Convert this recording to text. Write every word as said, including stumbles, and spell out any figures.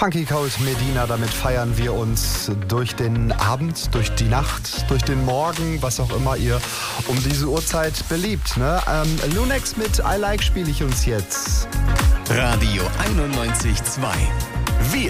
Funky Cold Medina, damit feiern wir uns durch den Abend, durch die Nacht, durch den Morgen, was auch immer ihr um diese Uhrzeit beliebt. Ne? Ähm, Lunex mit I Like spiele ich uns jetzt. Radio einundneunzig Komma zwei. Wir